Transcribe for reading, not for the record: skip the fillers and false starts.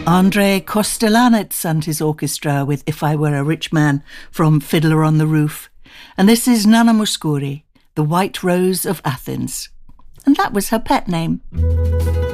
Andrei Kostelanetz and his orchestra with If I Were a Rich Man from Fiddler on the Roof. And this is Nana Mouskouri, the White Rose of Athens. And that was her pet name.